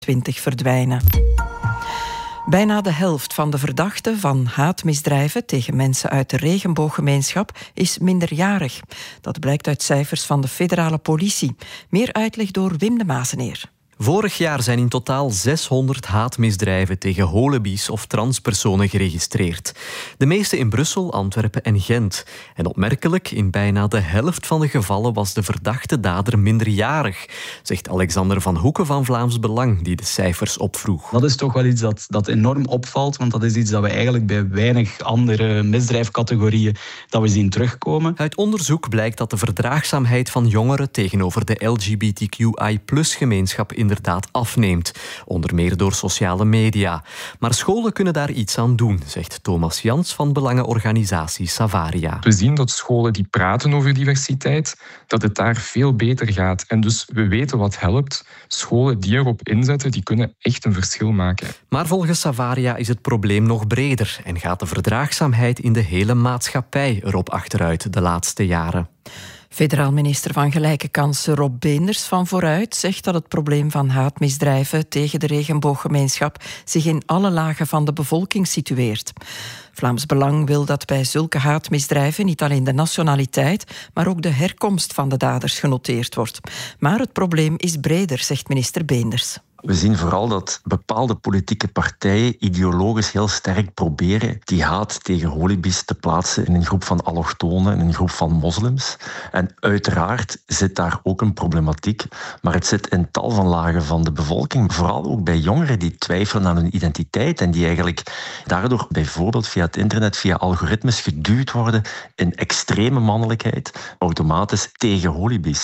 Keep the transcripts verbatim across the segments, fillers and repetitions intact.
twintig verdwijnen. Bijna de helft van de verdachten van haatmisdrijven tegen mensen uit de regenbooggemeenschap is minderjarig. Dat blijkt uit cijfers van de federale politie. Meer uitleg door Wim de Mazeneer. Vorig jaar zijn in totaal zeshonderd haatmisdrijven tegen holibies of transpersonen geregistreerd. De meeste in Brussel, Antwerpen en Gent. En opmerkelijk, in bijna de helft van de gevallen was de verdachte dader minderjarig, zegt Alexander van Hoeken van Vlaams Belang, die de cijfers opvroeg. Dat is toch wel iets dat, dat enorm opvalt, want dat is iets dat we eigenlijk bij weinig andere misdrijfcategorieën dat we zien terugkomen. Uit onderzoek blijkt dat de verdraagzaamheid van jongeren tegenover de L G B T Q I plus gemeenschap in inderdaad afneemt, onder meer door sociale media. Maar scholen kunnen daar iets aan doen, zegt Thomas Jans van belangenorganisatie Savaria. We zien dat scholen die praten over diversiteit, dat het daar veel beter gaat. En dus we weten wat helpt. Scholen die erop inzetten, die kunnen echt een verschil maken. Maar volgens Savaria is het probleem nog breder en gaat de verdraagzaamheid in de hele maatschappij erop achteruit de laatste jaren. Federaal minister van Gelijke Kansen Rob Beenders van Vooruit zegt dat het probleem van haatmisdrijven tegen de regenbooggemeenschap zich in alle lagen van de bevolking situeert. Vlaams Belang wil dat bij zulke haatmisdrijven niet alleen de nationaliteit, maar ook de herkomst van de daders genoteerd wordt. Maar het probleem is breder, zegt minister Beenders. We zien vooral dat bepaalde politieke partijen ideologisch heel sterk proberen die haat tegen holibies te plaatsen in een groep van allochtonen, in een groep van moslims. En uiteraard zit daar ook een problematiek, maar het zit in tal van lagen van de bevolking, vooral ook bij jongeren die twijfelen aan hun identiteit en die eigenlijk daardoor bijvoorbeeld via het internet, via algoritmes geduwd worden in extreme mannelijkheid, automatisch tegen holibies.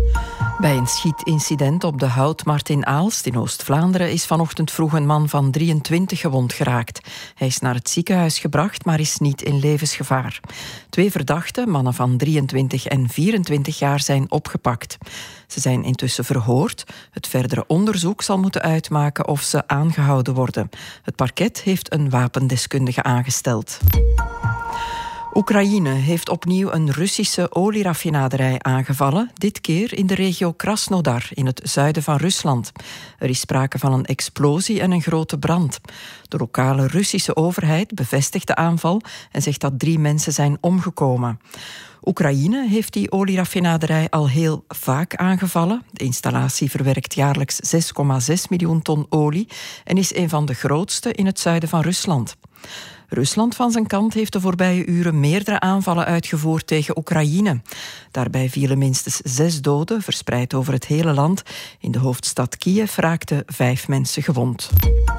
Bij een schietincident op de Houtmarkt in Aalst in Oost-Vlaanderen is vanochtend vroeg een man van drieëntwintig gewond geraakt. Hij is naar het ziekenhuis gebracht, maar is niet in levensgevaar. Twee verdachten, mannen van drieëntwintig en vierentwintig jaar, zijn opgepakt. Ze zijn intussen verhoord. Het verdere onderzoek zal moeten uitmaken of ze aangehouden worden. Het parket heeft een wapendeskundige aangesteld. Oekraïne heeft opnieuw een Russische olieraffinaderij aangevallen, dit keer in de regio Krasnodar, in het zuiden van Rusland. Er is sprake van een explosie en een grote brand. De lokale Russische overheid bevestigt de aanval en zegt dat drie mensen zijn omgekomen. Oekraïne heeft die olieraffinaderij al heel vaak aangevallen. De installatie verwerkt jaarlijks zes komma zes miljoen ton olie en is een van de grootste in het zuiden van Rusland. Rusland van zijn kant heeft de voorbije uren meerdere aanvallen uitgevoerd tegen Oekraïne. Daarbij vielen minstens zes doden, verspreid over het hele land. In de hoofdstad Kiev raakten vijf mensen gewond.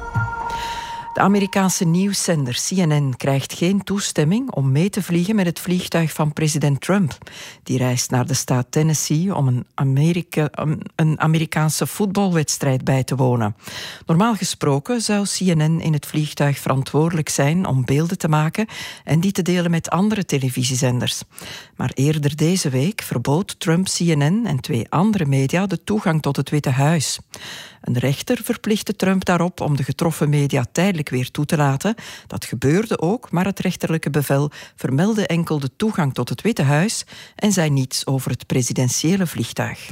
De Amerikaanse nieuwszender C N N krijgt geen toestemming om mee te vliegen met het vliegtuig van president Trump. Die reist naar de staat Tennessee om een, Amerika, een Amerikaanse voetbalwedstrijd bij te wonen. Normaal gesproken zou C N N in het vliegtuig verantwoordelijk zijn om beelden te maken en die te delen met andere televisiezenders. Maar eerder deze week verbood Trump C N N en twee andere media de toegang tot het Witte Huis. Een rechter verplichtte Trump daarop om de getroffen media tijdelijk weer toe te laten. Dat gebeurde ook, maar het rechterlijke bevel vermeldde enkel de toegang tot het Witte Huis en zei niets over het presidentiële vliegtuig.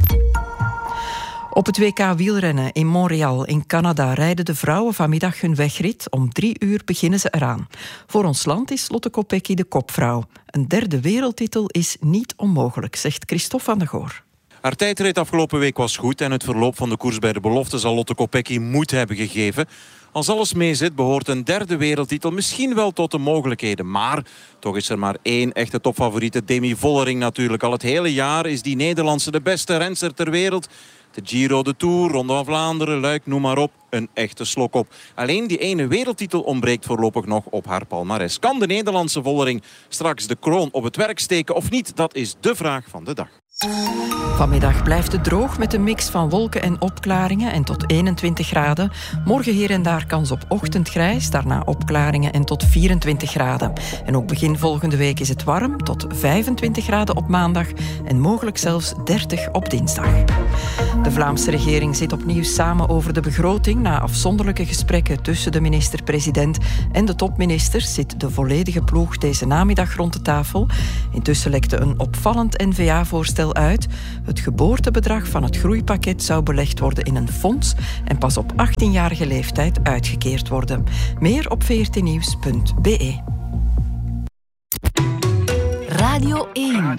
Op het W K wielrennen in Montreal in Canada rijden de vrouwen vanmiddag hun wegrit. Om drie uur beginnen ze eraan. Voor ons land is Lotte Kopecky de kopvrouw. Een derde wereldtitel is niet onmogelijk, zegt Christophe van der Goor. Haar tijdrit afgelopen week was goed en het verloop van de koers bij de belofte zal Lotte Kopecky moed hebben gegeven. Als alles meezit behoort een derde wereldtitel misschien wel tot de mogelijkheden. Maar toch is er maar één echte topfavoriete, Demi Vollering natuurlijk. Al het hele jaar is die Nederlandse de beste renster ter wereld. De Giro, de Tour, Ronde van Vlaanderen, Luik, noem maar op. Een echte slok op. Alleen die ene wereldtitel ontbreekt voorlopig nog op haar palmares. Kan de Nederlandse Vollering straks de kroon op het werk steken of niet? Dat is de vraag van de dag. Vanmiddag blijft het droog met een mix van wolken en opklaringen en tot eenentwintig graden. Morgen hier en daar kans op ochtendgrijs, daarna opklaringen en tot vierentwintig graden. En ook begin volgende week is het warm, tot vijfentwintig graden op maandag en mogelijk zelfs dertig op dinsdag. De Vlaamse regering zit opnieuw samen over de begroting. Na afzonderlijke gesprekken tussen de minister-president en de topministers zit de volledige ploeg deze namiddag rond de tafel. Intussen lekte een opvallend N V A-voorstel voorstel uit. Het geboortebedrag van het groeipakket zou belegd worden in een fonds en pas op achttienjarige leeftijd uitgekeerd worden. Meer op veertien nieuws punt be. Radio één.